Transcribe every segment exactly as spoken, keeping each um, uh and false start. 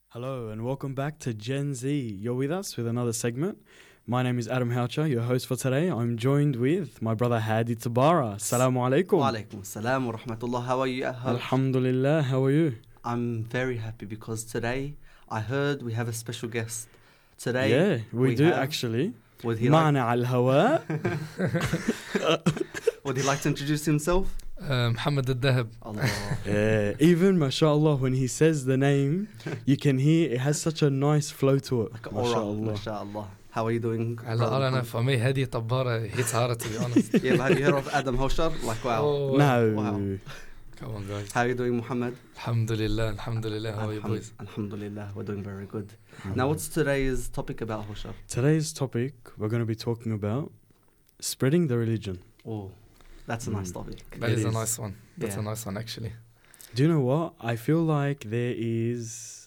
Hello and welcome back to Gen Z. You're with us with another segment. My name is Adam Houcher, your host for today. I'm joined with my brother Hadi Tabara. Assalamu alaikum. Wa alaikum assalam wa rahmatullah. How are you? How- Alhamdulillah, how are you? I'm very happy because today I heard we have a special guest. Today, Yeah, we, we do have- actually. would he, like, معنا على الهواء. would he like to introduce himself? Uh, Muhammad al-Dahab. Allah. Yeah, even mashallah when he says the name, you can hear it has such a nice flow to it. Like an aura. Mashallah. MashaAllah. How are you doing? I brother don't know, Muhammad? for me, Hadi Tabbara hits harder, to be honest. Yeah, but have you heard of Adam Houcher? Like, wow. Oh, No. Wow. Come on, guys. How are you doing, Muhammad? Alhamdulillah, alhamdulillah. How are you, Alham- boys? Alhamdulillah, we're doing very good. Now, what's today's topic about Houcher? Today's topic, we're going to be talking about spreading the religion. Oh, that's a nice Mm. topic. That It is a is. nice one. That's Yeah. a nice one, actually. Do you know what? I feel like there is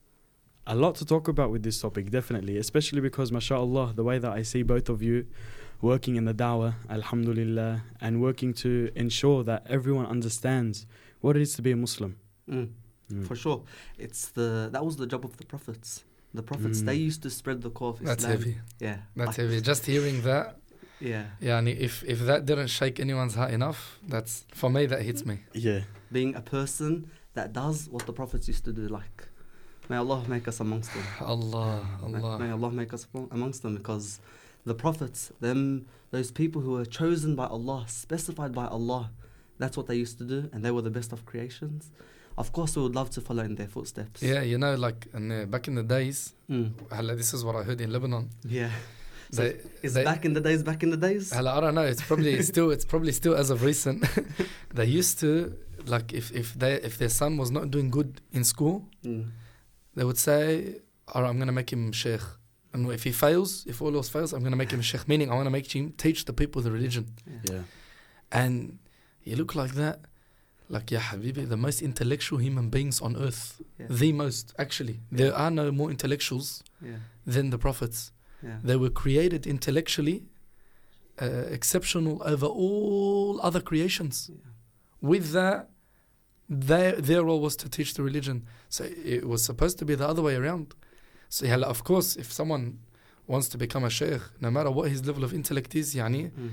a lot to talk about with this topic, definitely. Especially because, mashallah, the way that I see both of you working in the dawah, alhamdulillah, and working to ensure that everyone understands what it is to be a Muslim. Mm. Mm. For sure. It's the That was the job of the prophets. The prophets, Mm. they used to spread the core of Islam. That's heavy. Yeah. That's like- heavy. Just hearing that, Yeah. yani, if, if that didn't shake anyone's heart enough, that's, for me, that hits me. Yeah. Being a person that does what the prophets used to do, like, may Allah make us amongst them. Allah, May- May Allah. Allah make us among- amongst them, because the prophets, them, those people who were chosen by Allah, specified by Allah, that's what they used to do, and they were the best of creations. Of course, we would love to follow in their footsteps. Yeah, you know, like, in, uh, back in the days, Mm. hala, this is what I heard in Lebanon. Yeah. So They, Is they- back in the days, back in the days? Hala, I don't know. It's probably still. It's probably still as of recent. They used to, like, if if they if their son was not doing good in school, Mm. they would say, "All right, I'm gonna make him sheikh." And if he fails, if all else fails, I'm gonna make him sheikh. Meaning, I want to make him teach the people the religion. Yeah. And you look like that, like, ya habibi, the most intellectual human beings on earth, Yeah. the most actually. There are no more intellectuals Yeah. than the prophets. Yeah. They were created intellectually uh, exceptional over all other creations. Yeah. With that, their, their role was to teach the religion. So it was supposed to be the other way around. So yeah, of course, if someone wants to become a sheikh, no matter what his level of intellect is, يعني, Mm.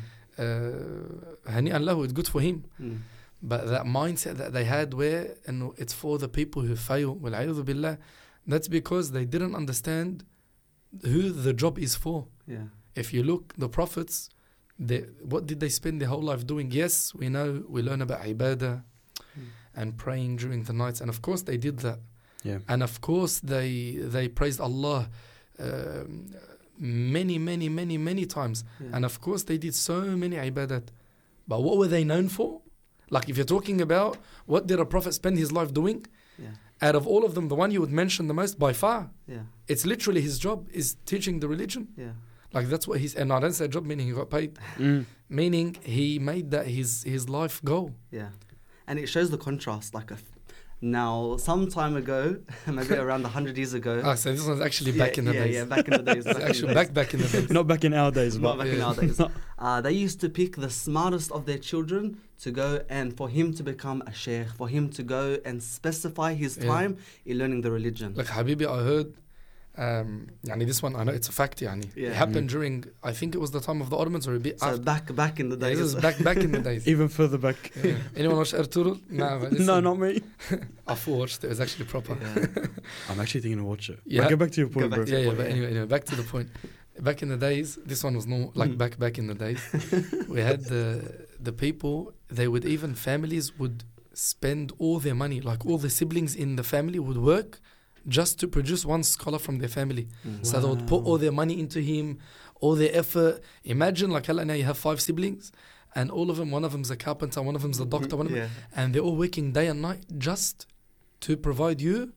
uh, هنيئا له, it's good for him. Mm. But that mindset that they had where and it's for the people who fail, وَالْعِيَذُ بِاللَّهِ, that's because they didn't understand who the job is for. Yeah. If you look, the prophets, they, what did they spend their whole life doing? Yes, we know, we learn about ibadah Mm. and praying during the nights. And of course they did that. Yeah. And of course they they praised Allah um, many, many, many, many times. Yeah. And of course they did so many ibadat. But what were they known for? Like if you're talking about what did a prophet spend his life doing? Yeah. Out of all of them, the one you would mention the most by far, Yeah. it's literally his job is teaching the religion. Yeah. Like that's what he's, and I don't say job meaning he got paid, Mm. meaning he made that his his life goal. Yeah. And it shows the contrast. Like, a f- now, some time ago, maybe around a hundred years ago. Ah, so this one's actually yeah, back in the yeah, days. Yeah, back in the days. It's back in the actually days. back back in the days. Not back in our days, Not but back in Yeah. our days. Uh, they used to pick the smartest of their children to go and for him to become a sheikh, for him to go and specify his Yeah. time in learning the religion. Like Habibi, I heard, um, يعني this one I know it's a fact. يعني Yeah. it happened during, I think it was the time of the Ottomans or a bit so after. back back in the Yeah, days. this is back back in the days. even further back. Yeah. Anyone watch Ertugrul? Nah, but No, listen, not me. I watched it. It was actually proper. Yeah. I'm actually thinking to watch it. Yeah. But get back to your Go point, back bro. to Yeah, the yeah, point, but yeah. anyway, anyway, back to the point. Back in the days, this one was normal, like Mm. back back in the days. We had the the people, they would even, families would spend all their money, like all the siblings in the family would work just to produce one scholar from their family. Mm. So they would put Wow. all their money into him, all their effort. Imagine, like, hella, now you have five siblings, and all of them, one of them's a carpenter, one of them's a doctor, one of them, Yeah. and they're all working day and night just to provide you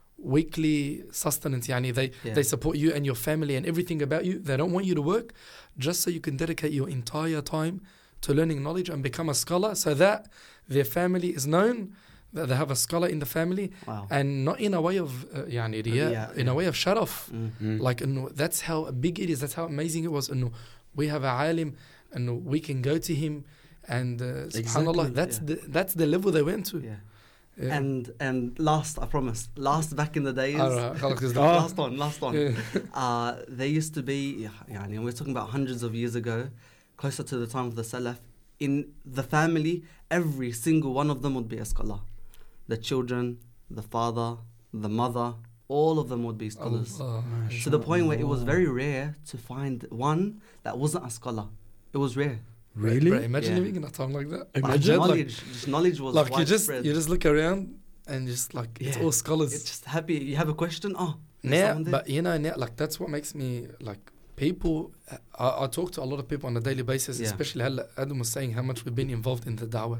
weekly sustenance. Yani they, Yeah. they support you and your family and everything about you. They don't want you to work just so you can dedicate your entire time to learning knowledge and become a scholar, so that their family is known, that they have a scholar in the family, Wow. and not in a way of uh, يعني رياء, Yeah, in yeah. a way of sharaf. Mm. Mm. Like, إنه that's how big it is, that's how amazing it was. إنه we have a alim, and we can go to him, and uh, Exactly, subhanallah, that's yeah. the that's the level they went to. Yeah. Yeah. And and last, I promise, last back in the days, Alright, خلاص كده. Ah. last one, last one. Yeah. Uh, there used to be, yeah, يعني, we're talking about hundreds of years ago, closer to the time of the Salaf. In the family, every single one of them would be a scholar. The children, the father, the mother, all of them would be scholars. Allah. To the point where it was very rare to find one that wasn't a scholar. It was rare. Really? Bro, imagine Yeah. living in a time like that. Like, Imagine. knowledge, just knowledge was Like you just widespread. you just look around and just like it's Yeah. all scholars. It's just happy. You have a question. Oh, there's Now, someone there. but you know, now, like that's what makes me like people. I, I talk to a lot of people on a daily basis, Yeah. especially هلا Adam was saying how much we've been involved in the da'wah.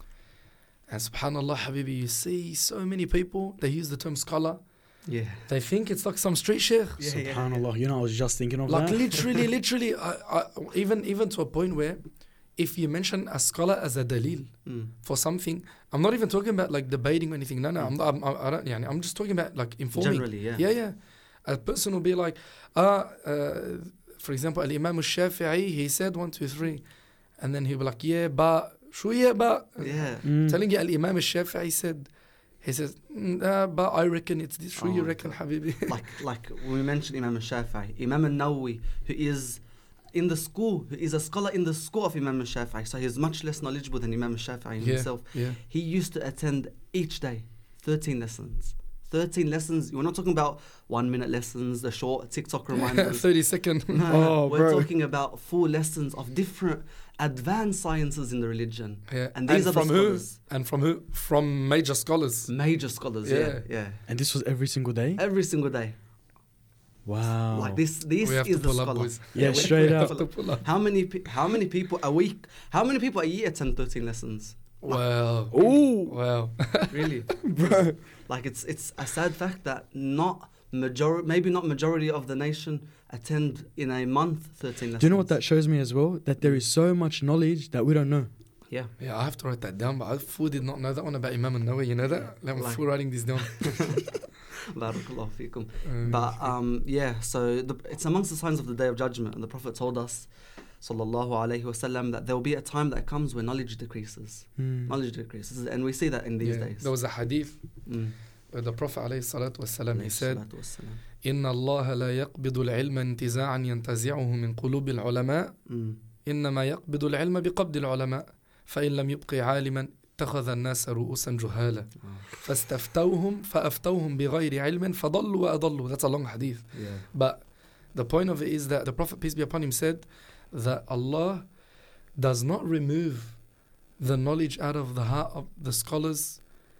And subhanallah, Habibi, you see so many people, they use the term scholar. Yeah. They think it's like some street sheikh. Yeah, yeah, Subhanallah. You know, I was just thinking of Like that. literally, literally, I, I, even even to a point where if you mention a scholar as a dalil Mm. for something, I'm not even talking about like debating or anything. No, no, I'm, I'm, I don't, yani, I'm just talking about like informing. Generally, yeah. Yeah, yeah. A person will be like, ah, uh, for example, Al-Imam al-Shafi'i, he said one, two, three. And then he'll be like, yeah, but, shu yeah, but. Yeah. Mm. Telling you Al-Imam al-Shafi'i said, he says, mm, uh, but I reckon it's this. Shu Oh you my reckon, God. Habibi? like like when we mentioned Imam al-Shafi'i, Imam al-Nawawi, who is in the school, who is a scholar in the school of Imam al-Shafi'i, so he's much less knowledgeable than Imam al-Shafi'i Yeah, himself. yeah. He used to attend each day thirteen lessons. thirteen lessons. We're not talking about one minute lessons, the short TikTok reminders. thirty second. No, Oh, we're bro. talking about full lessons of different advanced sciences in the religion. Yeah. And these are the from who? scholars. And from who? From major scholars. Major scholars, yeah, Yeah. yeah. And this was every single day? Every single day. Wow. Like this, this We have is to the pull up, scholar. boys. Yeah, we- straight we up. have To to- pull up. How many pe- how many people a week? How many people a year attend thirteen lessons? Wow. Ooh. Wow. Really? Bro. Like it's it's a sad fact that not majority, maybe not majority of the nation attend in a month thirteen lessons. Do you know what that shows me as well? That there is so much knowledge that we don't know. Yeah. Yeah, I have to write that down, but I Fu did not know that one about Imam al-Nawawi. You know that? Like, Like- Fu writing this down. Barakallahu feekum. Um, But um, yeah, so the, it's amongst the signs of the Day of Judgment, and the Prophet told us, sallallahu alaihi wasallam, that there will be a time that comes when knowledge decreases. Mm. Knowledge decreases, and we see that in these yeah, days. there was a hadith Mm. where the Prophet alayhi salatu wasalam, he Alayhi said, salatu wassalam. إن الله لا يقبض العلم انتزاعا ينتزعه من قلوب العلماء Mm. إنما يقبض العلم بقبض العلماء فإن لم يبق عالما اتخذ الناس رؤوسا جهالا Oh, فاستفتوهم فأفتوهم بغير علم فضلوا وأضلوا. That's a long hadith. yeah. But the point of it is that the Prophet, peace be upon him, said that Allah does not remove the knowledge out of the heart of the scholars.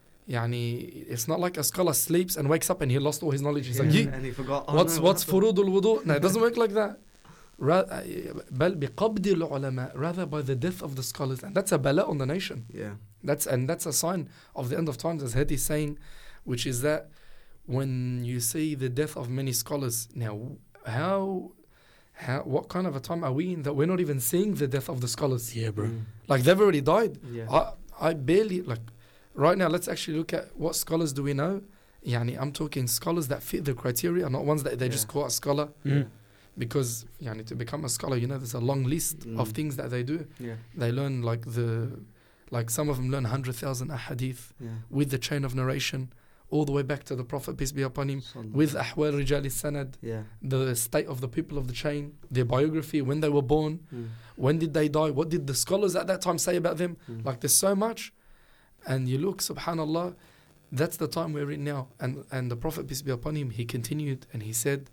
Yani, it's not like a scholar sleeps and wakes up and he lost all his knowledge. He's like, Yeah, "Yee, and he forgot. Oh, what's no, what's what happened? furud al-wudu?" No, it doesn't work like that. Ra- uh, بل بقبض العلماء, rather by the death of the scholars. And that's a bala on the nation. Yeah. That's and that's a sign of the end of times, as Hadi is saying, which is that when you see the death of many scholars, now how, how what kind of a time are we in that we're not even seeing the death of the scholars? Yeah, bro. Mm. Like they've already died. Yeah. I I barely like right now. Let's actually look at what scholars do we know. Yani, I'm talking scholars that fit the criteria, not ones that they just Yeah. call a scholar. Mm. Because yani, to become a scholar, you know, there's a long list of Mm. things that they do. Yeah. They learn like the, like some of them learn one hundred thousand ahadith Yeah. with the chain of narration all the way back to the Prophet, peace be upon him, Sallallahu. with ahwal rijal sanad, Yeah. the state of the people of the chain, their biography, when they were born, Mm. when did they die, what did the scholars at that time say about them. Mm. Like there's so much. And you look, subhanallah, that's the time we're in now. And and the Prophet, peace be upon him, he continued and he said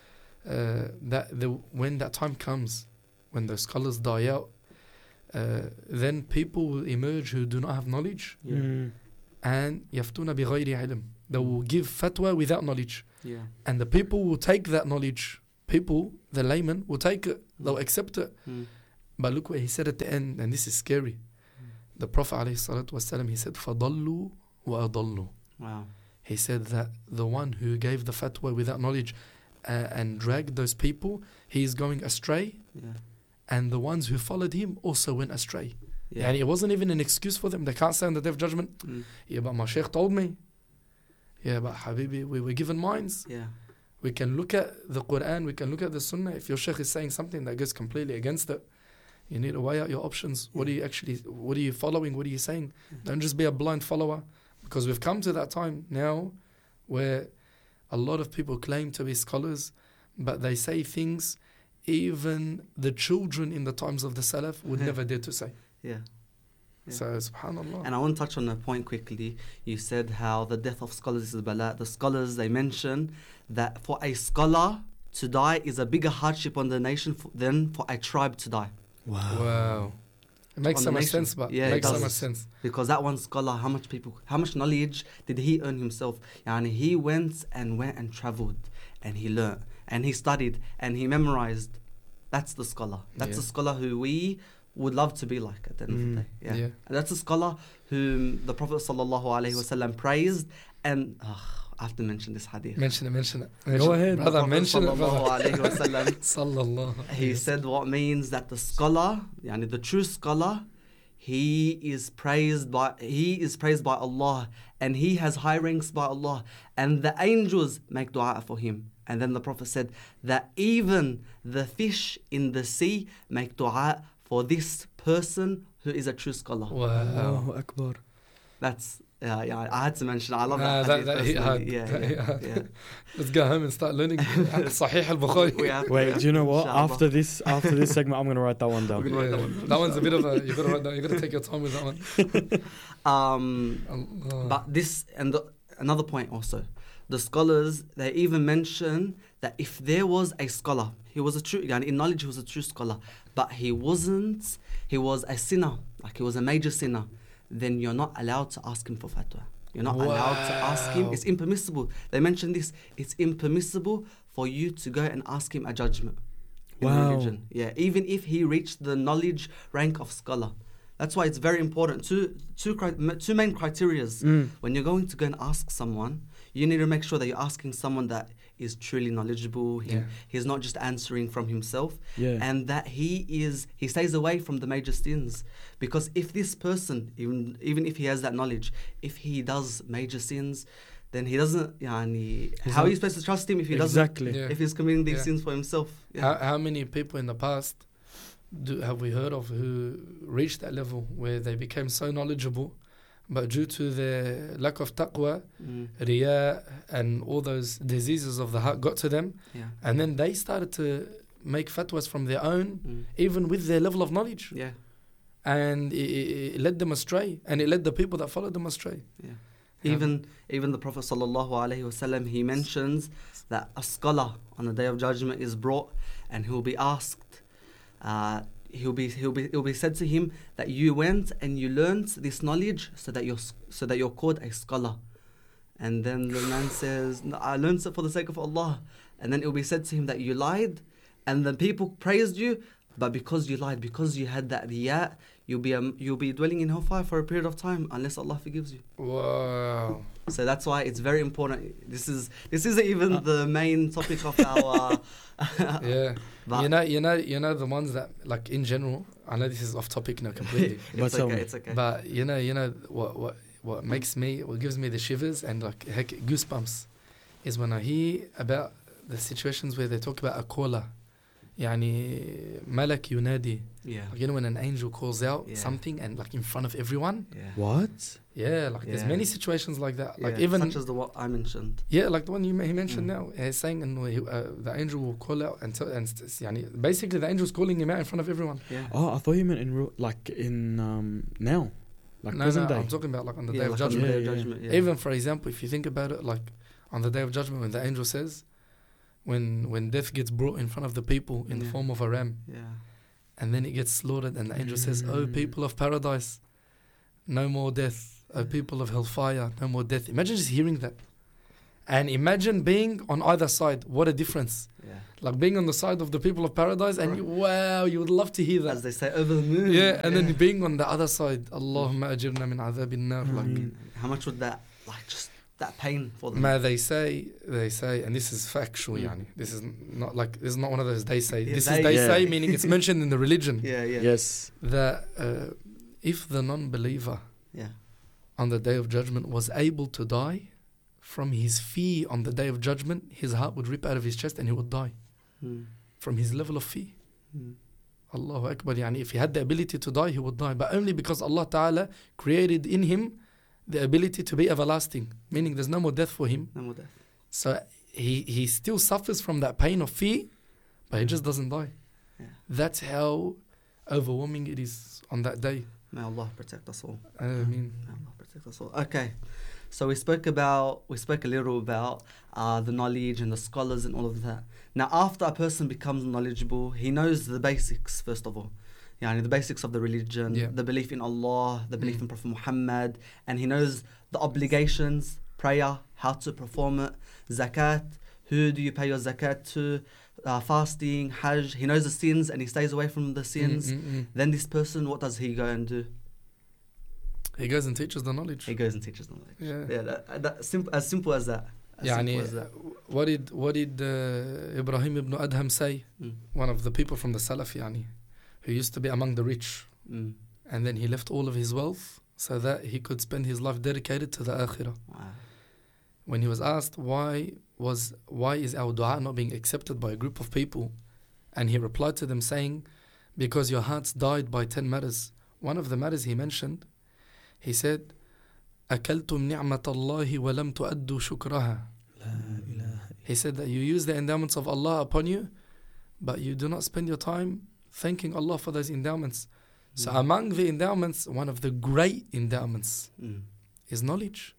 uh, that the when that time comes, when the scholars die out, uh, then people will emerge who do not have knowledge, Yeah. Mm. and yaftuna bighayri ilm. They will give fatwa without knowledge. Yeah. And the people will take that knowledge. People, the laymen, will take it. They'll accept it. Mm. But look what he said at the end, and this is scary. The Prophet ﷺ, he said, فَضَلُّوا وَأَضَلُّوا. Wow. He said that the one who gave the fatwa without knowledge uh, and dragged those people, he is going astray. Yeah. And the ones who followed him also went astray. Yeah. And it wasn't even an excuse for them. They can't say on the day of judgment, Mm. yeah, but my sheikh told me. Yeah, but Habibi, we were given minds. Yeah. We can look at the Quran, we can look at the Sunnah. If your sheikh is saying something that goes completely against it, you need to weigh out your options. What are you actually, what are you following? What are you saying? Yeah. Don't just be a blind follower. Because we've come to that time now where a lot of people claim to be scholars, but they say things even the children in the times of the Salaf would Yeah. never dare to say. Yeah. Yeah. So, subhanAllah. And I want to touch on a point quickly. You said how the death of scholars is a bala. The scholars, they mention that for a scholar to die is a bigger hardship on the nation f- than for a tribe to die. Wow. Wow. It makes On so the much nation. sense, but Yeah, it it makes so does. much sense. Because that one scholar, how much people, how much knowledge did he earn himself? Yani he went and went and traveled, and he learnt, and he studied, and he memorized. That's the scholar. That's Yeah. the scholar who we would love to be like at the end of Mm. the day. Yeah. Yeah. And that's a scholar whom the Prophet sallallahu alaihi wasallam praised, and uh, I have to mention this hadith. Mention it, mention it. Go Mention it. ahead. The Brother, Prophet mention it, sallallahu brother. alaihi wasallam, Sallallahu. he Yes. said what means that the scholar, yani the true scholar, he is praised by he is praised by Allah, and he has high ranks by Allah, and the angels make dua for him. And then the Prophet said that even the fish in the sea make dua for this person who is a true scholar. Wow. Allahu Akbar. That's yeah, yeah. I had to mention. I love Nah, that. that- hadith that hit personally. hard. Yeah, That hit yeah, hard. yeah. Let's go home and start learning Sahih al-Bukhari. We have- we Wait, have do you know to, what? inshallah. After this, after this segment, I'm gonna write that one We're down. gonna write that Yeah. one. That one's a bit of a, you gotta write that, you gotta take your time with that one. Um, Allah. But this and the, another point also, the scholars they even mention that if there was a scholar, he was a true, yani in knowledge he was a true scholar, but he wasn't, he was a sinner, like he was a major sinner, then you're not allowed to ask him for fatwa. You're not allowed to ask him. Wow. It's impermissible. They mentioned this. It's impermissible for you to go and ask him a judgment in Wow. religion. Yeah, even if he reached the knowledge rank of scholar. That's why it's very important. Two, two, cri- two main criterias. Mm. When you're going to go and ask someone, you need to make sure that you're asking someone that is truly knowledgeable. He, Yeah. He's not just answering from himself, Yeah. and that he is he stays away from the major sins. Because if this person, even even if he has that knowledge, if he does major sins, then he doesn't. Yani, He's how are not- you supposed to trust him if he exactly. doesn't? Yeah. If he's committing these Yeah. sins for himself? Yeah. How, how many people in the past do, have we heard of who reached that level where they became so knowledgeable, but due to their lack of taqwa, Mm, riya, and all those diseases of the heart got to them, yeah. and then they started to make fatwas from their own, Mm, even with their level of knowledge, yeah. and it, it, it led them astray, and it led the people that followed them astray. Yeah. Yeah. Even even the Prophet sallallahu alaihi wasallam, he mentions that a scholar on the day of judgment is brought, and he'll be asked. Uh, he'll be he'll be it'll be said to him that you went and you learned this knowledge so that you're s- so that you're called a scholar. And then the man says, no, I learned it for the sake of Allah. And then it will be said to him that you lied, and then people praised you, but because you lied, because you had that riyat, you'll be um, you'll be dwelling in hellfire for a period of time unless Allah forgives you. Wow. So that's why it's very important. This is this isn't even Uh, the main topic of our. Yeah. But you know, you know, you know the ones that, like, in general, I know this is off topic now completely. But it's tell okay. me. It's okay. But you know, you know what what what makes me, what gives me the shivers and like heck, goosebumps, is when I hear about the situations where they talk about a caller, يعني malak yunadi. yeah. Like, you know, when an angel calls out Yeah. something and like in front of everyone. Yeah. What? Yeah, like there's Yeah. many situations like that. Like Yeah, even such as the what I mentioned. yeah, like the one you ma- he mentioned Mm. now. He's saying and uh, the angel will call out and tell, and st- يعني, basically the angel's calling him out in front of everyone. Yeah. Oh, I thought you meant in real, like in um now, like no, present no, day. I'm talking about like on the Yeah, day of like on the judgment. day of Yeah, yeah. judgment, yeah. Even for example, if you think about it, like on the day of judgment, when the angel says, when when death gets brought in front of the people in the Yeah. form of a ram, Yeah. and then it gets slaughtered, and the angel says, "Oh, Mm. people of paradise, no more death. Oh, people of hellfire, no more death." Imagine just hearing that, and imagine being on either side. What a difference! Yeah. Like being on the side of the people of paradise, and you, wow, you would love to hear As that. they say, over the moon. Yeah, and then being on the other side, Allahumma ajirna min adhabin nar. Like, Mm. how much would that, like, just that pain for them? Ma, they say, they say, and this is factual, Mm. yani. This is not like, this is not one of those they say. Yeah, this they- is they Yeah. say, meaning it's mentioned in the religion. Yeah, yeah. Yes. That uh, if the non-believer Yeah. on the day of judgment was able to die from his fear on the day of judgment, his heart would rip out of his chest and he would die Mm. from his level of fear. Mm. Allahu Akbar. Yani if he had the ability to die, he would die. But only because Allah Ta'ala created in him the ability to be everlasting, meaning there's no more death for him. No more death. So he, he still suffers from that pain of fear, but he just doesn't die. Yeah. That's how overwhelming it is on that day. May Allah protect us all. I mean, May Allah protect us all. Okay. So we spoke about, we spoke a little about uh, the knowledge and the scholars and all of that. Now, after a person becomes knowledgeable, he knows the basics, first of all. Yani the basics of the religion, Yeah. the belief in Allah, the belief Mm. in Prophet Muhammad, and he knows the obligations, prayer, how to perform it, zakat, who do you pay your zakat to, uh, fasting, hajj. He knows the sins and he stays away from the sins. mm, mm, mm. Then this person, what does he go and do? He goes and teaches the knowledge. He goes and teaches the knowledge. Yeah. Yeah, that, that simple, as simple as that. As يعني, simple as that. what did what did uh, Ibrahim ibn Adham say? Mm. One of the people from the Salaf, يعني, who used to be among the rich, Mm. and then he left all of his wealth so that he could spend his life dedicated to the akhirah. Wow. When he was asked why was why is our dua not being accepted by a group of people, and he replied to them saying, because your hearts died by ten matters. One of the matters he mentioned, he said, أكلتم نعمة الله ولم تؤدوا شكرها. He said that you use the endowments of Allah upon you, but you do not spend your time thanking Allah for those endowments. So Mm. among the endowments, one of the great endowments Mm. is knowledge.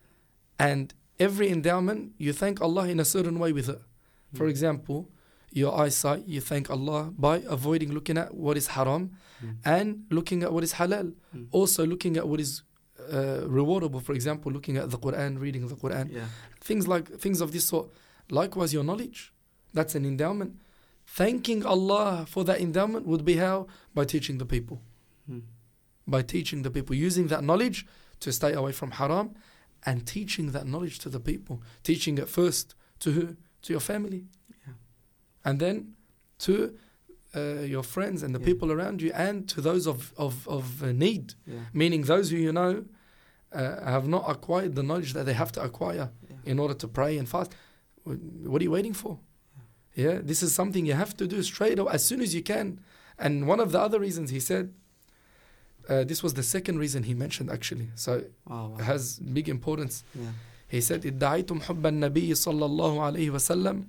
And every endowment, you thank Allah in a certain way with it. For Mm. example, your eyesight, you thank Allah by avoiding looking at what is haram Mm. and looking at what is halal. Mm. Also looking at what is uh, rewardable. For example, looking at the Quran, reading the Quran. Yeah. Things like things of this sort. Likewise, your knowledge. That's an endowment. Thanking Allah for that endowment would be how? By teaching the people. Mm. By teaching the people. Using that knowledge to stay away from haram and teaching that knowledge to the people. Teaching it first to who? To your family. Yeah. And then to uh, your friends and the Yeah. people around you, and to those of, of, of uh, need. Yeah. Meaning those who you know uh, have not acquired the knowledge that they have to acquire Yeah. in order to pray and fast. What are you waiting for? Yeah, this is something you have to do straight away, as soon as you can. And one of the other reasons he said, uh, this was the second reason he mentioned actually, so Wow, wow. it has big importance. Yeah. He said, ادعيتم حب النبي صلى الله عليه وسلم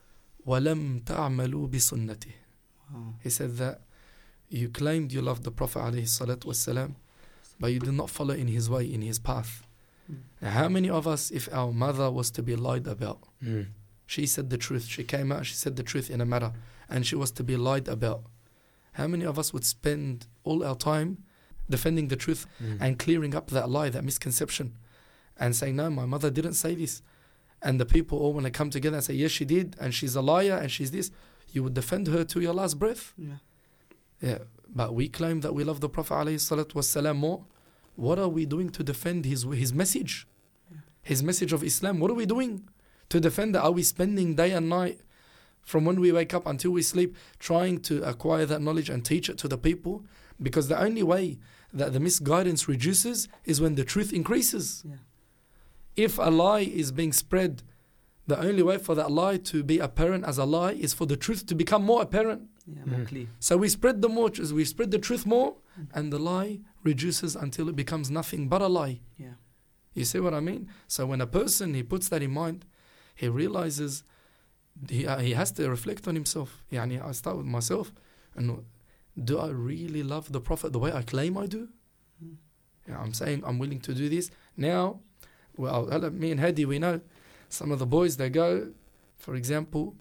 ولم تعملوا بسنته. Wow. He said that you claimed you loved the Prophet عليه الصلاة والسلام, but you did not follow in his way, in his path. Mm. Now, how many of us, if our mother was to be lied about, Mm. she said the truth, she came out, she said the truth in a matter, and she was to be lied about, how many of us would spend all our time defending the truth Mm. and clearing up that lie, that misconception, and saying, no, my mother didn't say this? And the people all want to come together and say, yes, she did, and she's a liar, and she's this. You would defend her to your last breath. Yeah. Yeah, but we claim that we love the Prophet ﷺ more. What are we doing to defend his his message? Yeah. His message of Islam. What are we doing to defend that? Are we spending day and night from when we wake up until we sleep trying to acquire that knowledge and teach it to the people? Because the only way that the misguidance reduces is when the truth increases. Yeah. If a lie is being spread, the only way for that lie to be apparent as a lie is for the truth to become more apparent. Yeah. More Mm. clear. So we spread the more, we spread the truth more, and the lie reduces until it becomes nothing but a lie. Yeah. You see what I mean? So when a person, he puts that in mind, he realizes he, uh, he has to reflect on himself. Yani, I start with myself, and do I really love the Prophet the way I claim I do? Mm. Yeah, I'm saying I'm willing to do this. Now, well, me and Hadi, we know some of the boys, they go, for example,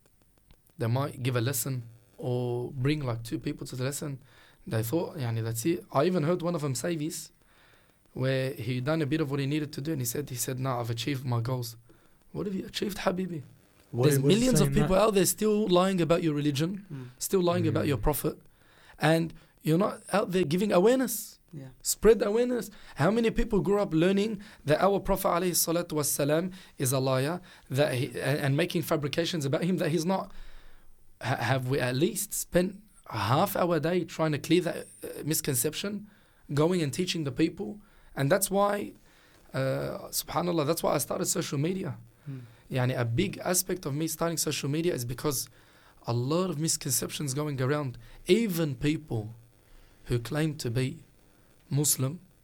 they might give a lesson or bring like two people to the lesson. They thought, yani, that's it. I even heard one of them say this, where he done a bit of what he needed to do, and he said, he said, "No, I've achieved my goals." What have you achieved, Habibi? What- There's what's millions of saying people that? out there still lying about your religion, Mm. still lying about Mm. your prophet, and you're not out there giving awareness. Yeah. Spread awareness. How many people grew up learning that our Prophet ﷺ is a liar, that he, and, and making fabrications about him that he's not? Ha- have we at least spent a half our day trying to clear that uh, misconception, going and teaching the people? And that's why, uh, subhanAllah, that's why I started social media. Mm. Yani a big aspect of me starting social media is because a lot of misconceptions going around. Even people who claim to be Muslim,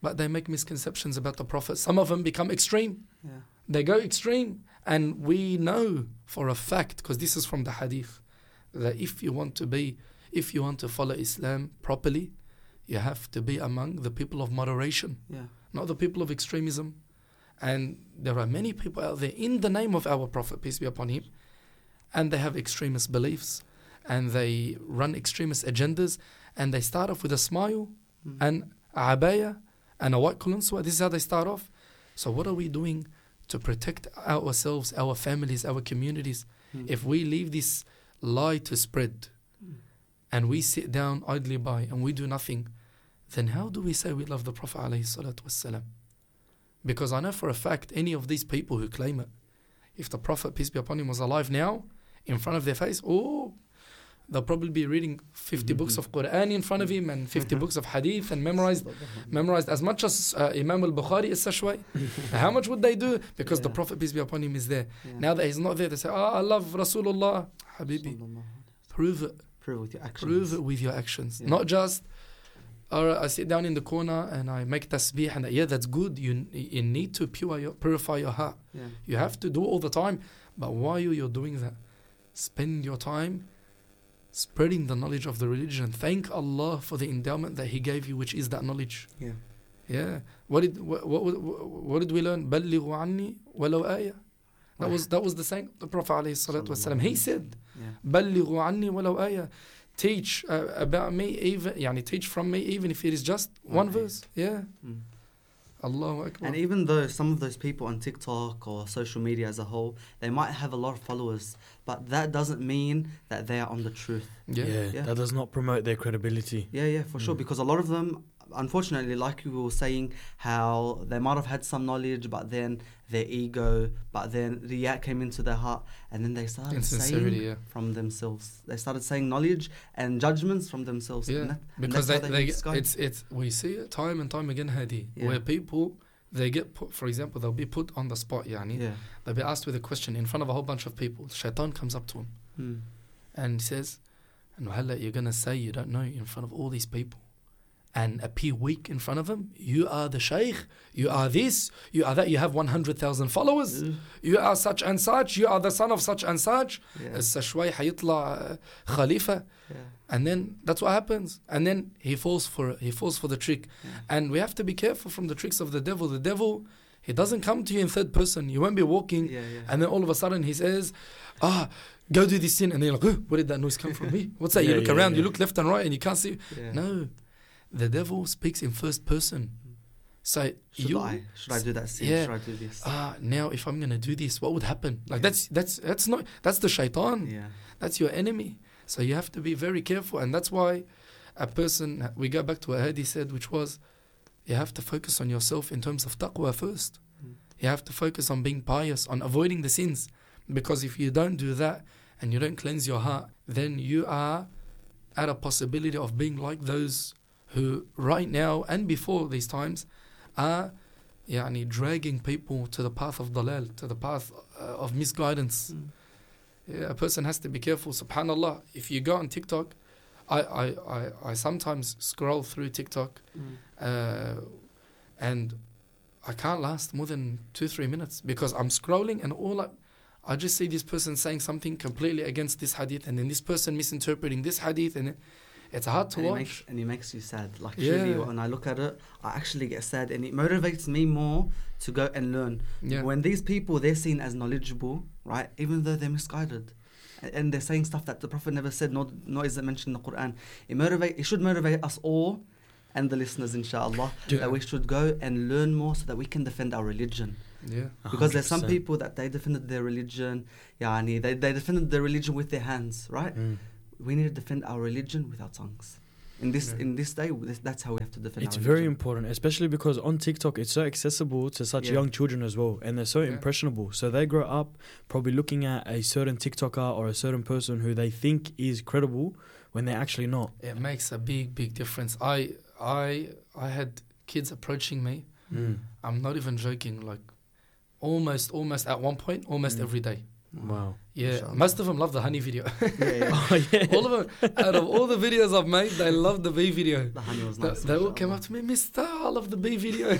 but they make misconceptions about the Prophet. Some of them become extreme. Yeah. They go extreme. And we know for a fact, because this is from the hadith, that if you want to be, if you want to follow Islam properly, you have to be among the people of moderation, Yeah. not the people of extremism. And there are many people out there in the name of our Prophet, peace be upon him, and they have extremist beliefs, and they run extremist agendas, and they start off with a smile Mm. and a abaya and a white kulunswa. This is how they start off. So what are we doing to protect ourselves, our families, our communities? Mm. If we leave this lie to spread Mm. and we sit down idly by and we do nothing, then how do we say we love the Prophet alayhi salatu wassalam? Because I know for a fact any of these people who claim it, if the Prophet, peace be upon him, was alive now in front of their face, oh, they'll probably be reading fifty Mhm. books of Quran in front of him and fifty books of hadith and memorized memorized as much as uh, Imam al-Bukhari is Sashway. How much would they do? Because the Yeah. Prophet, peace be upon him, is there. Yeah. Now that he's not there, they say, oh, I love Rasulullah. Habibi, prove it. Prove with your actions. Prove it with your actions. Yeah. Not just, all right, I sit down in the corner and I make tasbih, and yeah, that's good. You you need to pure your, purify your heart. Yeah. You have to do it all the time. But while you're doing that, spend your time spreading the knowledge of the religion. Thank Allah for the endowment that He gave you, which is that knowledge. Yeah. Yeah. What did what what, what, what did we learn? بَلِّغُوا عَنِّي وَلَوْ آيَةً. That was that was the saying of the Prophet alayhi salatu wasalam. He said, Yeah. بَلِّغُوا عَنِّي وَلَوْ آيَةً. Teach uh, about me, even يعني teach from me, even if it is just one Okay. verse. Yeah. Mm. Allahu Akbar. And even though some of those people on TikTok or social media as a whole, they might have a lot of followers, but that doesn't mean that they are on the truth. yeah. Yeah, Yeah. that does not promote their credibility. Yeah, yeah, for sure. Mm. Because a lot of them, unfortunately, like you were saying, how they might have had some knowledge, but then their ego, but then riyat came into their heart, and then they started Insincerity, saying yeah. from themselves. They started saying knowledge and judgments from themselves. Yeah, And that- and because they, that's how they get get, misguided. it's it's we see it time and time again, Hadi, Yeah. where people they get put, for example, they'll be put on the spot, yani. Yeah. They'll be asked with a question in front of a whole bunch of people. Shaitan comes up to him Mm. and says, "And Wahalla, you're gonna say you don't know in front of all these people, and appear weak in front of them. You are the Shaykh. You are this. You are that. You have one hundred thousand followers. Mm. You are such and such. You are the son of such and such. Yeah. It's شوي حيطلع Khalifa." Yeah. And then that's what happens. And then he falls for it. He falls for the trick. Yeah. And we have to be careful from the tricks of the devil. The devil, he doesn't come to you in third person. You won't be walking, Yeah, yeah. and then all of a sudden he says, "Ah, go do this sin." And then you're like, "Oh, where did that noise come from me? What's that?" Yeah, you look yeah, around, yeah. you look left and right, and you can't see. Yeah. No, the devil speaks in first person. So Should you, I? Should I do that sin? Yeah. Should I do this? ah, now if I'm gonna do this, what would happen? Like Yeah. that's that's that's not that's the shaitan. Yeah. That's your enemy. So you have to be very careful. And that's why a person, we go back to what Hadi said, which was, you have to focus on yourself in terms of taqwa first. Mm. You have to focus on being pious, on avoiding the sins. Because if you don't do that and you don't cleanse your heart, then you are at a possibility of being like those who right now and before these times are يعني, dragging people to the path of dalal, to the path uh, of misguidance. Mm. Yeah, a person has to be careful. Subhanallah, if you go on TikTok, I, I, I, I sometimes scroll through TikTok Mm. uh, and I can't last more than two, three minutes because I'm scrolling and all I, I just see this person saying something completely against this hadith and then this person misinterpreting this hadith and it, it's hard to and, it watch. makes, and it makes you sad. Like, Yeah. truly, when I look at it, I actually get sad, and it motivates me more to go and learn. Yeah. When these people, they're seen as knowledgeable, right? Even though they're misguided, A- and they're saying stuff that the Prophet never said, nor, nor is it mentioned in the Quran. It motivate. It should motivate us all, and the listeners, inshallah, Yeah. that we should go and learn more so that we can defend our religion. Yeah. Because there's some one hundred percent. people that they defended their religion, yani, they they defended their religion with their hands, right? Mm. We need to defend our religion with our tongues. In this Yeah. in this day, this, that's how we have to defend It's our very religion. important, especially because on TikTok it's so accessible to such Yeah. young children as well, and they're so Yeah. impressionable. So they grow up probably looking at a certain TikToker or a certain person who they think is credible when they're actually not. It makes a big, big difference. I, I, I had kids approaching me. Mm. I'm not even joking. Like, almost, almost at one point, almost Mm. every day. Wow. Yeah, Mashallah. most of them love the honey video. Yeah, yeah. Oh, yeah. All of them, out of all the videos I've made, they love the bee video. The honey was They, nice. they all came mashallah. up to me, Mister, I love the bee video.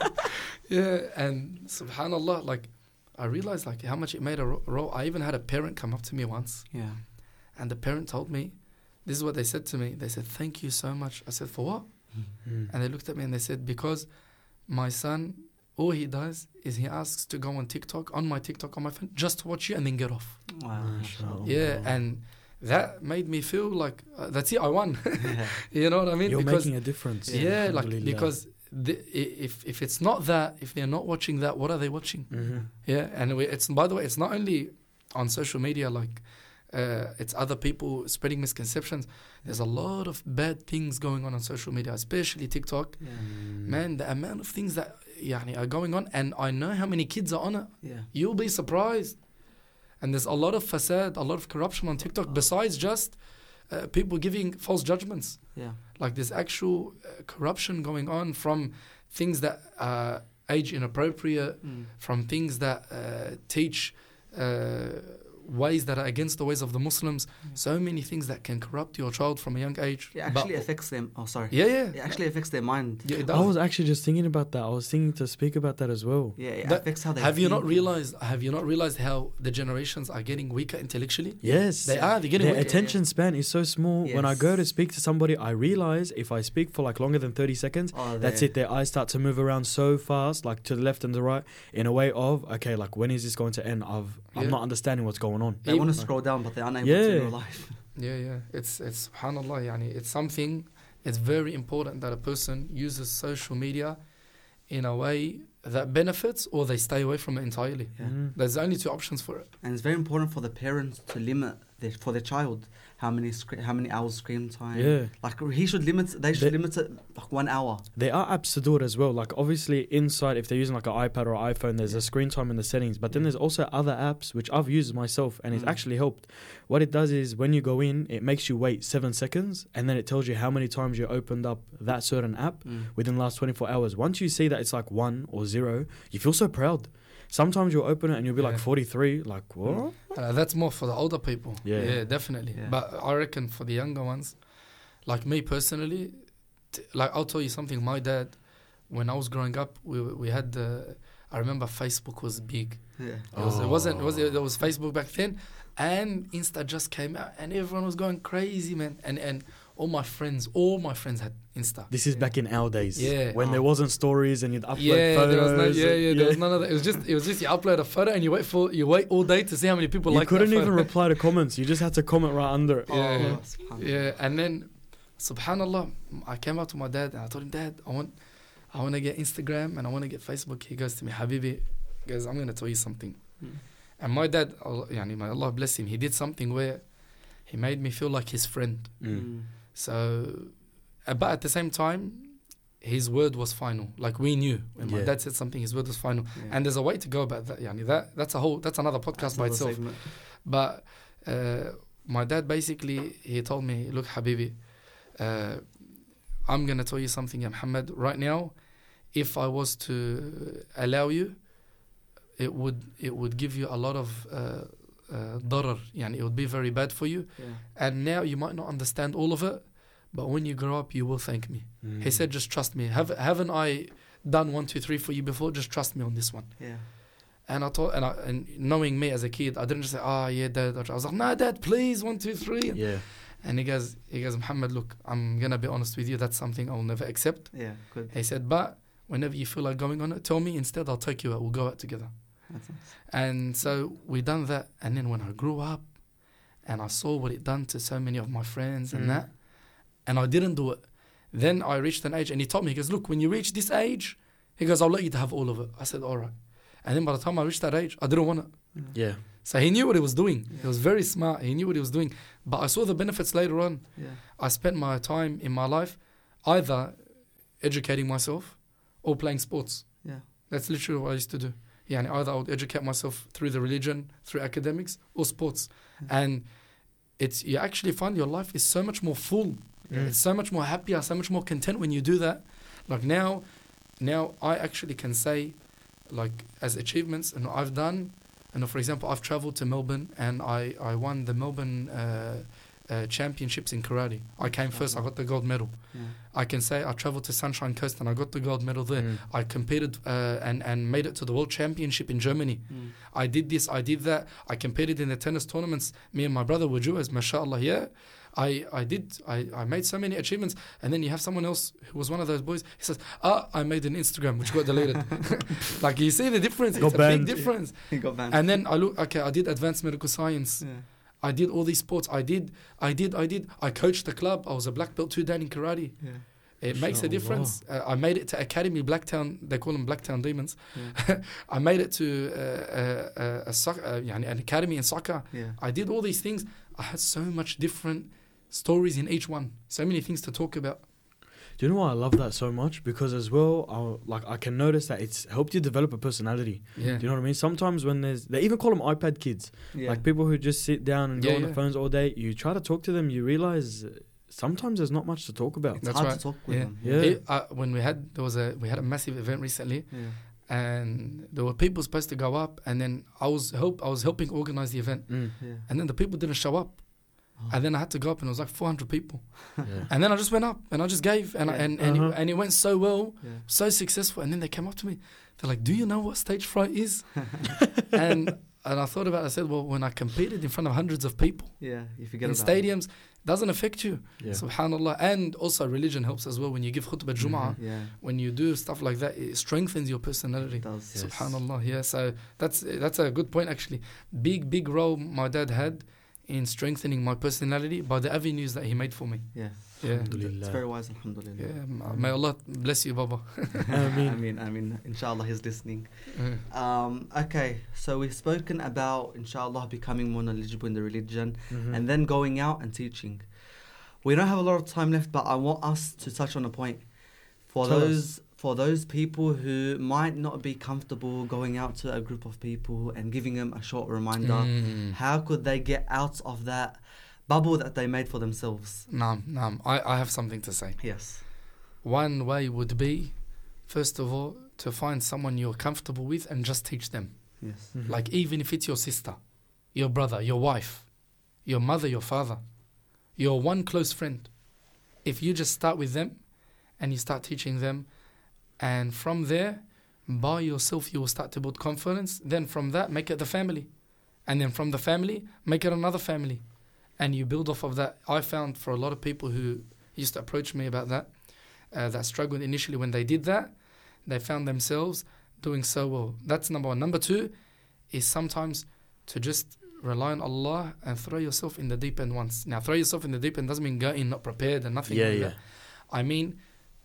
Yeah, and subhanallah, like, I realized like how much it made a ro- role. I even had a parent come up to me once, Yeah. and the parent told me, this is what they said to me. They said, thank you so much. I said, for what? Mm. And they looked at me and they said, because my son, all he does is he asks to go on TikTok, on my TikTok, on my phone, just to watch you and then get off. Wow. Mashallah. Yeah, and that made me feel like, uh, that's it, I won. Yeah. You know what I mean? You're because making a difference. yeah, like Alhamdulillah. because the, i- if if it's not that, if they're not watching that, what are they watching? Mhm. Yeah, and we, it's by the way, it's not only on social media, like uh, it's other people spreading misconceptions. There's a lot of bad things going on on social media, especially TikTok. Yeah. Mm. Man, the amount of things that yani, are going on, and I know how many kids are on it. Yeah. You'll be surprised. And there's a lot of fasad, a lot of corruption on TikTok, besides just uh, people giving false judgments. Yeah. Like there's actual uh, corruption going on from things that are age inappropriate, Mm. from things that uh, teach uh, ways that are against the ways of the Muslims. So many things that can corrupt your child from a young age. It actually But- affects them. Oh, sorry. yeah, yeah. It actually affects their mind. Yeah, it I does. was actually just thinking about that. I was thinking to speak about that as well. Yeah, it That- affects how they Have you not think. realized? Have you not realized how the generations are getting weaker intellectually? Yes. They are. They're getting Their weaker. attention span is so small. When I go to Yes. speak to somebody, I realize if I speak for like longer than thirty seconds, Oh, that's they- it. Their eyes start to move around so fast, like to the left and the right, in a way of, okay, like when is this going to end? I've, I'm Yeah. not understanding what's going on. They want to Like- scroll down, but they're unable Yeah. to in real life. Yeah, yeah. It's it's subhanallah, yani, it's something. It's very important that a person uses social media in a way that benefits, or they stay away from it entirely. Yeah. Mm. There's only two options for it. And it's very important for the parents to limit their, for their child how many scre- how many hours screen time. Yeah. Like he should limit. They should They- limit it like one hour. There are apps to do it as well. Like obviously inside, if they're using like an iPad or iPhone, there's Yeah. a screen time in the settings. But then there's also other apps which I've used myself, and it's Mm. actually helped. What it does is when you go in, it makes you wait seven seconds, and then it tells you how many times you opened up that certain app Mm. within the last twenty-four hours. Once you see that it's like one or zero, you feel so proud. Sometimes you'll open it and you'll be like Yeah. forty-three, like what? Uh, that's more for the older people. Yeah. yeah definitely. Yeah. But I reckon for the younger ones, like me personally, t- like I'll tell you something. My dad, when I was growing up, we we had the. I remember Facebook was big. Yeah. It, was, it wasn't. It was. Oh. There was Facebook back then, and Insta just came out, and everyone was going crazy, man. And and all my friends, all my friends had Insta. This is back in our days. Yeah. When Oh. there wasn't stories and you'd upload Yeah, photos. there was no, yeah, and- yeah, there was none of that. It was just, it was just you upload a photo and you wait for, you wait all day to see how many people You like. couldn't that even photo. reply to comments. You just had to comment right under it. Oh, Yeah. subhanallah. Yeah, and then, subhanallah, I came up to my dad and I told him, Dad, I want, I want to get Instagram and I want to get Facebook. He goes to me, Habibi, he goes, I'm gonna tell you something. Mm. And my dad, Allah- yani, may Allah bless him, he did something where he made me feel like his friend. Mm. So, uh, but at the same time, his word was final. Like we knew when my Yeah. dad said something, his word was final. Yeah. And there's a way to go about that. Yani that that's a whole that's another podcast by Another itself. segment. But uh, my dad basically he told me, look, Habibi, uh, I'm gonna tell you something, ya Muhammad. Right now, if I was to allow you, it would it would give you a lot of uh, uh, darar. Yani it would be very bad for you. Yeah. And now you might not understand all of it, but when you grow up, you will thank me. Mm. He said, just trust me. Have, haven't I done one, two, three for you before? Just trust me on this one. Yeah. And I thought, and, I, and knowing me as a kid, I didn't just say, ah, oh, yeah, Dad. I was like, nah, Dad, please, one, two, three. Yeah. And he goes, he goes, Muhammad, look, I'm going to be honest with you. That's something I'll never accept. Yeah. Good. He said, but whenever you feel like going on it, tell me. Instead, I'll take you out. We'll go out together. That's nice. And so we done that. And then when I grew up and I saw what it done to so many of my friends and Mm. that, and I didn't do it. Then I reached an age, and he told me, he goes, look, when you reach this age, he goes, I'll let you to have all of it. I said, all right. And then by the time I reached that age, I didn't want it. Yeah. So he knew what he was doing. Yeah. He was very smart. He knew what he was doing. But I saw the benefits later on. Yeah. I spent my time in my life either educating myself or playing sports. Yeah. That's literally what I used to do. Yeah, and either I would educate myself through the religion, through academics, or sports. Mm. And it's you actually find your life is so much more full. Mm. It's so much more happier, so much more content when you do that. Like now, now I actually can say, like as achievements and what I've done, You know, for example, I've traveled to Melbourne and I, I won the Melbourne uh, uh, championships in karate. I came first, I got the gold medal. Yeah. I can say I traveled to Sunshine Coast and I got the gold medal there. Mm. I competed uh, and, and made it to the World Championship in Germany. Mm. I did this, I did that. I competed in the tennis tournaments. Me and my brother were Jews, mashallah, yeah. I, I did, I, I made so many achievements. And then you have someone else who was one of those boys. He says, ah, I made an Instagram, which got deleted. Like, you see the difference? Got It's a banned. big difference. He got banned. And then I look, okay, I did advanced medical science. yeah. I did all these sports. I did, I did, I did. I coached the club. I was a black belt two dan in karate. Yeah. It makes a Mashallah. difference. Uh, I made it to Academy Blacktown. They call them Blacktown Demons. Yeah. I made it to uh, uh, uh, a soc- uh, يعني, an academy in soccer. Yeah. I did all these things. I had so much different stories in each one. So many things to talk about. Do you know why I love that so much? Because as well, I, like I can notice that it's helped you develop a personality. Yeah. Do you know what I mean? Sometimes when there's, they even call them iPad kids. Yeah. Like people who just sit down and Yeah, go on yeah. the phones all day. You try to talk to them, you realize uh, sometimes there's not much to talk about. It's That's hard right. to talk with Yeah. them. Yeah. It, uh, when we had there was a we had a massive event recently, Yeah. and there were people supposed to go up, and then I was help I was helping organize the event, Mm. Yeah. and then the people didn't show up. Oh. And then I had to go up, and it was like four hundred people. Yeah. And then I just went up, and I just gave, and I, Yeah. and and, Uh-huh. it, and it went so well, Yeah. so successful. And then they came up to me, they're like, "Do you know what stage fright is?" and and I thought about it. I said, "Well, when I competed in front of hundreds of people Yeah. You forget in about stadiums, doesn't affect you." Yeah. Subhanallah. And also religion helps as well. When you give khutbah Jum'ah, it. Yeah. when you do stuff like that, it strengthens your personality. It does. Yes. Subhanallah. Yeah. So that's that's a good point actually. Big big role my dad had in strengthening my personality by the avenues that he made for me. Yeah. Yeah. It's Alhamdulillah. very wise, alhamdulillah. Yeah. m- May Allah bless you, Baba. I mean- I mean, I mean, inshallah, he's listening. Yeah. Um, okay, so we've spoken about, inshallah, becoming more knowledgeable in the religion Mhm. and then going out and teaching. We don't have a lot of time left, but I want us to touch on a point. For Tell those for those people who might not be comfortable going out to a group of people and giving them a short reminder, Mm. how could they get out of that bubble that they made for themselves? Naam, naam. I, I have something to say. Yes. One way would be, first of all, to find someone you're comfortable with and just teach them. Yes. Mhm. Like, even if it's your sister, your brother, your wife, your mother, your father, your one close friend. If you just start with them and you start teaching them, and from there, by yourself, you will start to build confidence. Then from that, make it the family. And then from the family, make it another family. And you build off of that. I found for a lot of people who used to approach me about that, uh, that struggled initially when they did that, they found themselves doing so well. That's number one. Number two is sometimes to just rely on Allah and throw yourself in the deep end once. Now, throw yourself in the deep end doesn't mean go in not prepared and nothing Yeah, like yeah. that. I mean,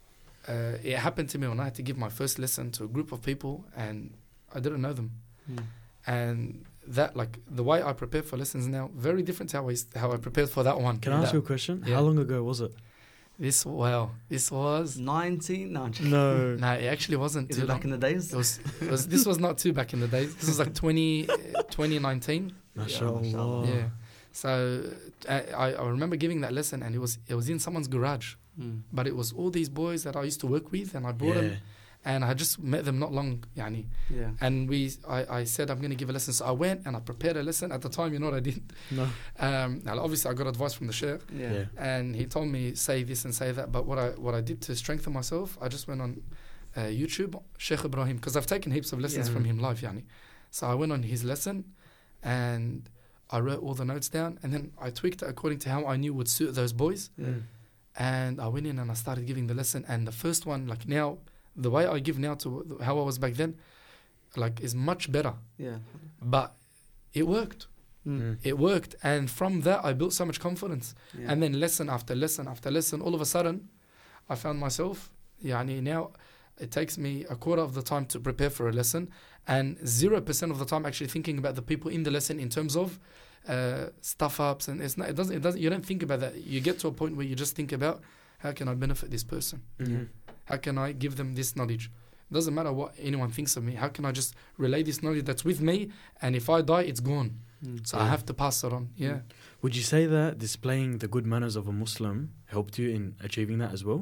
uh, it happened to me when I had to give my first lesson to a group of people and I didn't know them. Mm. And that, like, the way I prepare for lessons now, very different to how I, s- how I prepared for that one. Can I ask That- you a question? Yeah. How long ago was it? This, well, this was... nineteen? No, I'm joking. No. No, it actually wasn't Is too it back long. in the days? It was, it was, this was not too back in the days. This was like twenty, uh, twenty nineteen. Mashallah. mashallah. Yeah. So uh, I, I remember giving that lesson, and it was it was in someone's garage, Mm. but it was all these boys that I used to work with, and I brought them, and I just met them not long, yani. Yeah. And we, I, I said I'm going to give a lesson, so I went and I prepared a lesson. At the time, you know what I did? No. Um, now obviously I got advice from the sheikh, Yeah. Yeah. and he told me say this and say that. But what I what I did to strengthen myself, I just went on uh, YouTube, Sheikh Ibrahim, because I've taken heaps of lessons Yeah. from him live, yani. So I went on his lesson, and I wrote all the notes down, and then I tweaked it according to how I knew would suit those boys. Yeah. Mm. And I went in and I started giving the lesson. And the first one, like now, the way I give now to how I was back then, like, is much better. Yeah. But it worked. Mm. It worked. And from that, I built so much confidence. Yeah. And then lesson after lesson after lesson, all of a sudden, I found myself, yani now, it takes me a quarter of the time to prepare for a lesson, and zero percent of the time actually thinking about the people in the lesson in terms of uh, stuff ups, and it's not. It doesn't. It doesn't. You don't think about that. You get to a point where you just think about how can I benefit this person? Mhm. How can I give them this knowledge? It doesn't matter what anyone thinks of me. How can I just relay this knowledge that's with me? And if I die, it's gone. Mm. So I Yeah. have to pass it on. Yeah. Would you say that displaying the good manners of a Muslim helped you in achieving that as well?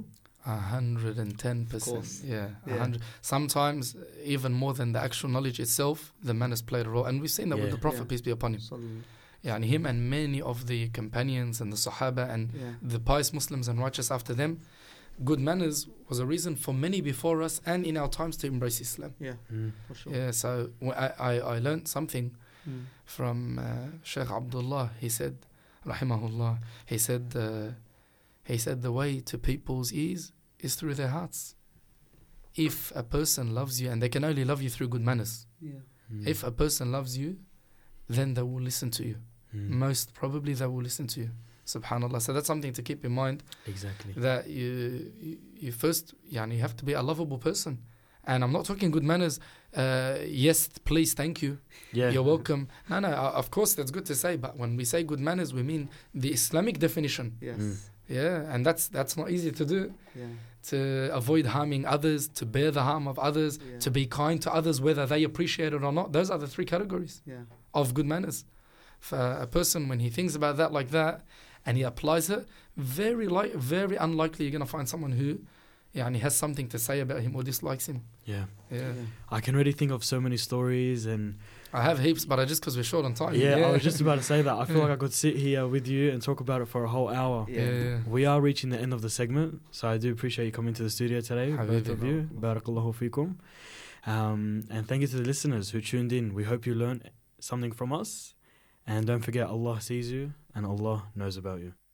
A hundred and ten Of percent. course. Yeah, a Yeah. hundred. Sometimes even more than the actual knowledge itself, the manners played a role, and we've seen that with Yeah. the Prophet Yeah. peace be upon him. Sallallahu- Yeah, and him and many of the companions and the Sahaba and Yeah. the pious Muslims and righteous after them, good manners was a reason for many before us and in our times to embrace Islam. Yeah. Mm. For sure. Yeah, so w- I, I, I learned something Mm. from uh, Sheikh Abdullah. He said, rahimahullah, he said, uh, he said the way to people's ears is through their hearts. If a person loves you, and they can only love you through good manners, Yeah. Mm. if a person loves you, then they will listen to you. Mm. Most probably they will listen to you. Subhanallah. So that's something to keep in mind, Exactly. that you you, you first, yani, you have to be a lovable person. And I'm not talking good manners. Uh, yes, please, thank you. Yeah. You're welcome. No, no, uh, of course that's good to say. But when we say good manners, we mean the Islamic definition. Yes. Mm. Yeah, and that's that's not easy to do. Yeah. To avoid harming others, to bear the harm of others, Yeah. to be kind to others, whether they appreciate it or not. Those are the three categories Yeah. of good manners. For a person, when he thinks about that like that, and he applies it, very like, very unlikely you're gonna find someone who, yeah, and he has something to say about him or dislikes him. Yeah. Yeah, I can already think of so many stories, and I have heaps, but I just because we're short on time. yeah, I was just about to say that. I feel Yeah. like I could sit here with you and talk about it for a whole hour. Yeah, yeah. We are reaching the end of the segment, so I do appreciate you coming to the studio today, both of Habibi. you. Barakallahu feekum. Um, and thank you to the listeners who tuned in. We hope you learned something from us. And don't forget, Allah sees you and Allah knows about you.